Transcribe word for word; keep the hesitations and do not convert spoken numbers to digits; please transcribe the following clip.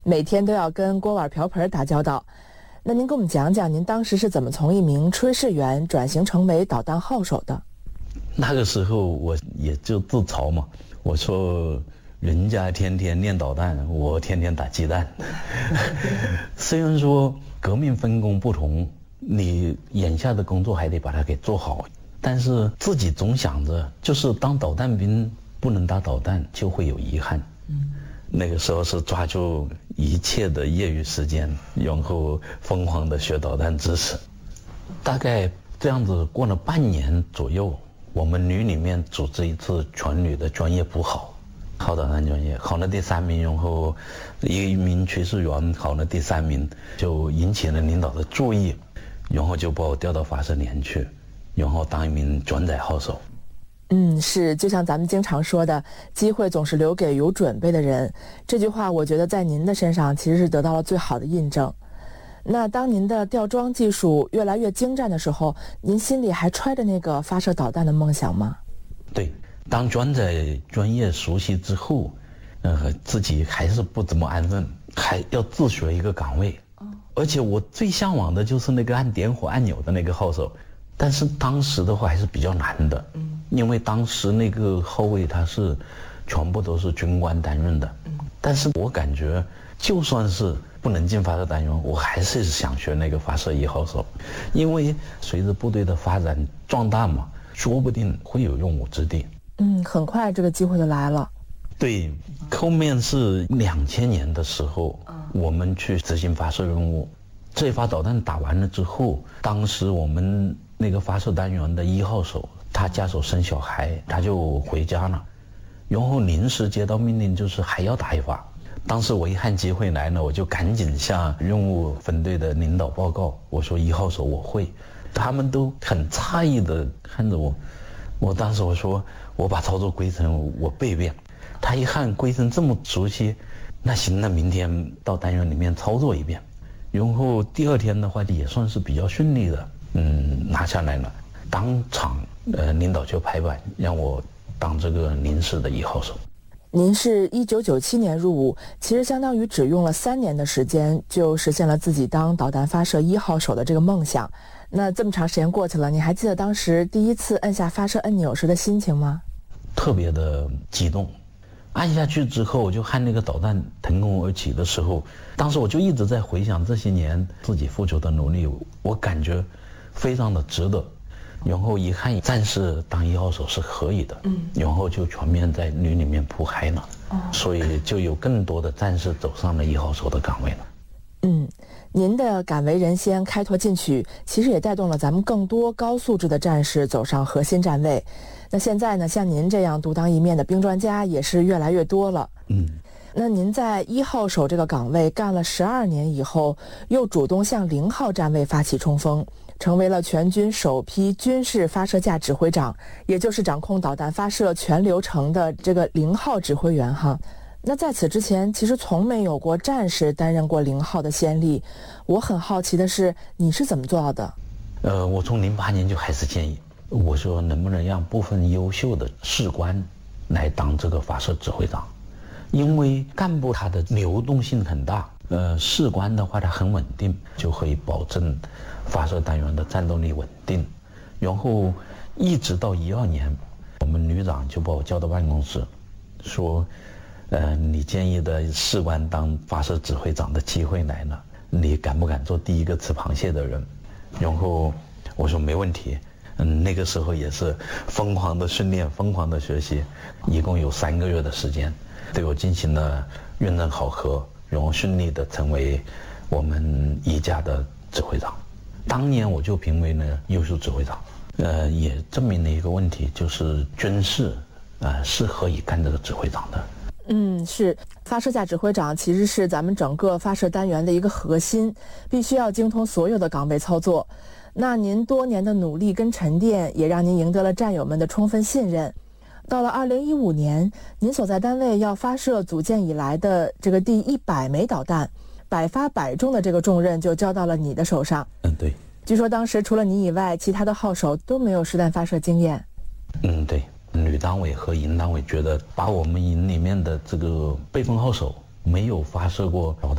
每天都要跟锅碗瓢盆打交道。那您给我们讲讲，您当时是怎么从一名炊事员转型成为导弹号手的？ 那个时候我也就自嘲嘛，我说人家天天练导弹，我天天打鸡蛋。虽然说革命分工不同，你眼下的工作还得把它给做好，但是自己总想着，就是当导弹兵不能打导弹，就会有遗憾。嗯，那个时候是抓住一切的业余时间，然后疯狂的学导弹知识。大概这样子过了半年左右，我们旅里面组织一次全旅的专业补考，考导弹专业考了第三名，然后一名炊事员考了第三名，就引起了领导的注意，然后就把我调到发射连去，然后当一名转载号手。 嗯，是，就像咱们经常说的，机会总是留给有准备的人。这句话我觉得在您的身上其实是得到了最好的印证。那当您的吊装技术越来越精湛的时候，您心里还揣着那个发射导弹的梦想吗？ 对，当转载专业熟悉之后，呃，自己还是不怎么安分，还要自学一个岗位。而且我最向往的就是那个按点火按钮的那个号手，但是当时的话还是比较难的。嗯，因为当时那个号位他是全部都是军官担任的。嗯，但是我感觉就算是不能进发射单元，我还是想学那个发射一号手，因为随着部队的发展壮大嘛，说不定会有用武之地。 嗯，很快这个机会就来了。 对，后面是两千年的时候，我们去执行发射任务，这发导弹打完了之后，当时我们那个发射单元的一号手，他家手生小孩，他就回家了，然后临时接到命令，就是还要打一发。当时我一看机会来了，我就赶紧向任务分队的领导报告，我说一号手我会，他们都很诧异的看着我。我当时我说我把操作规程我背一遍，他一看规程这么熟悉，那行，那明天到单元里面操作一遍。然后第二天的话也算是比较顺利的，嗯，拿下来了。当场呃领导就拍板让我当这个临时的一号手。 您是一九九七年入伍，其实相当于只用了三年的时间就实现了自己当导弹发射一号手的这个梦想。那这么长时间过去了，你还记得当时第一次按下发射按钮时的心情吗？ 特别的激动，按下去之后我就看那个导弹腾空而起的时候，当时我就一直在回想这些年自己付出的努力，我感觉非常的值得。然后一看战士当一号手是可以的，嗯，然后就全面在旅里面铺开了，哦，所以就有更多的战士走上了一号手的岗位了。 嗯，您的敢为人先开拓进取，其实也带动了咱们更多高素质的战士走上核心站位。那现在呢，像您这样独当一面的兵专家也是越来越多了。嗯，那您在一号手这个岗位干了十二年以后，又主动向零号站位发起冲锋，成为了全军首批军事发射架指挥长，也就是掌控导弹发射全流程的这个零号指挥员哈。那在此之前，其实从没有过战士担任过零号的先例。我很好奇的是，你是怎么做到的？ 呃，我从零八年就开始建议，我说能不能让部分优秀的士官来当这个发射指挥长，因为干部他的流动性很大，呃，士官的话他很稳定，就可以保证发射单元的战斗力稳定。然后一直到一二年，我们旅长就把我叫到办公室，说呃，你建议的士官当发射指挥长的机会来了，你敢不敢做第一个吃螃蟹的人？然后我说没问题。嗯，那个时候也是疯狂的训练，疯狂的学习，一共有三个月的时间，对我进行了认证考核，然后顺利的成为我们一架的指挥长。当年我就评为了优秀指挥长，呃，也证明了一个问题，就是军事，呃，是可以干这个指挥长的。 嗯，是发射架指挥长其实是咱们整个发射单元的一个核心，必须要精通所有的岗位操作。那您多年的努力跟沉淀，也让您赢得了战友们的充分信任。到了二零一五年，您所在单位要发射组建以来的这个第一百枚导弹，百发百中的这个重任就交到了你的手上。 嗯，对。 据说当时除了你以外，其他的号手都没有实弹发射经验。 嗯，对。旅单位和营单位觉得把我们营里面的这个备份号手没有发射过导弹